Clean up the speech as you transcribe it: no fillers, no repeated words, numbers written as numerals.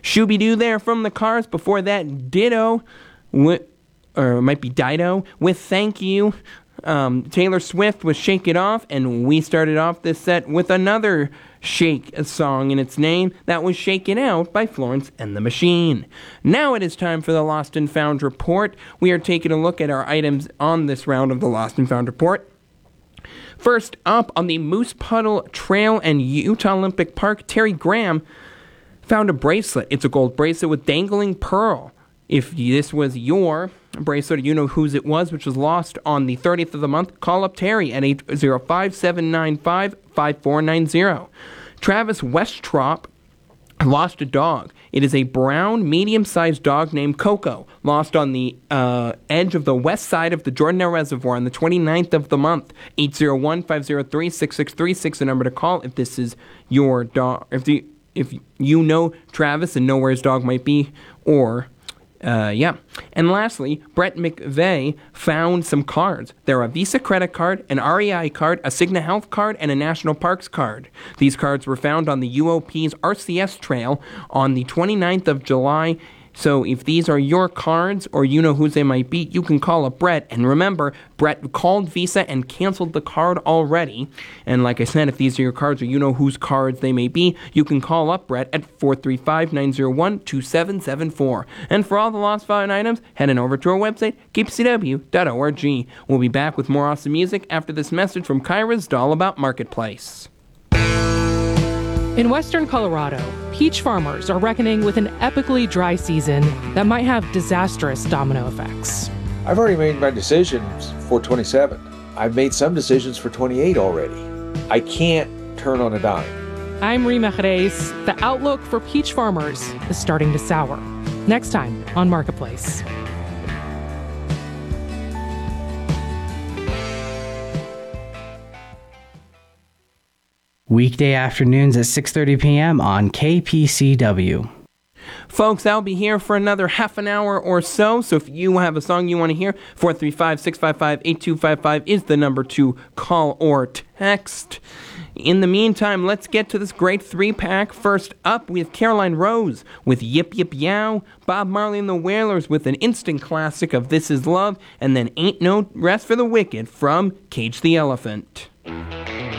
Shooby-Doo there from the Cars. Before that, Ditto, or it might be Dido, with Thank You. Taylor Swift was Shake It Off, and we started off this set with another Shake a song in its name. That was Shake It Out by Florence and the Machine. Now it is time for the Lost and Found Report. We are taking a look at our items on this round of the Lost and Found Report. First up, on the Moose Puddle Trail and Utah Olympic Park, Terry Graham found a bracelet. It's a gold bracelet with dangling pearl. If this was your bracelet, you know whose it was, which was lost on the 30th of the month, call up Terry at 805-795-5490. Travis Westrop lost a dog. It is a brown, medium-sized dog named Coco, lost on the edge of the west side of the Jordanelle Reservoir on the 29th of the month. 801-503-6636, the number to call if this is your dog. If you know Travis and know where his dog might be, or... And lastly, Brett McVeigh found some cards. They're a Visa credit card, an REI card, a Cigna Health card, and a National Parks card. These cards were found on the UOP's RCS trail on the 29th of July. So if these are your cards or you know whose they might be, you can call up Brett. And remember, Brett called Visa and canceled the card already. And like I said, if these are your cards or you know whose cards they may be, you can call up Brett at 435-901-2774. And for all the lost found items, head on over to our website, kpcw.org. We'll be back with more awesome music after this message from Kyra's Doll About Marketplace. In western Colorado, peach farmers are reckoning with an epically dry season that might have disastrous domino effects. I've already made my decisions for 27. I've made some decisions for 28 already. I can't turn on a dime. I'm Rima Jerez. The outlook for peach farmers is starting to sour. Next time on Marketplace. Weekday afternoons at 6:30 p.m. on KPCW. Folks, I'll be here for another half an hour or so, so if you have a song you want to hear, 435-655-8255 is the number to call or text. In the meantime, let's get to this great three-pack. First up, we have Caroline Rose with Yip Yip Yow, Bob Marley and the Wailers with an instant classic of This Is Love, and then Ain't No Rest for the Wicked from Cage the Elephant.